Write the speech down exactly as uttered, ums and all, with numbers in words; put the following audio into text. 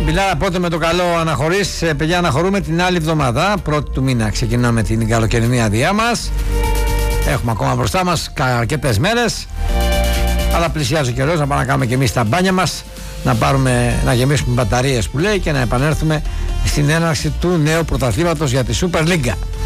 Μπιλάρα, πότε με το καλό αναχωρείς? Παιδιά, αναχωρούμε την άλλη εβδομάδα. Πρώτη του μήνα ξεκινάμε την καλοκαιρινή αδειά μας. Έχουμε ακόμα μπροστά μας αρκετές μέρες. Αλλά πλησιάζει ο καιρός να πάμε να κάνουμε και εμείς τα μπάνια μας, να, πάρουμε, να γεμίσουμε μπαταρίες που λέει και να επανέλθουμε στην έναρξη του νέου πρωταθλήματος για τη Super League.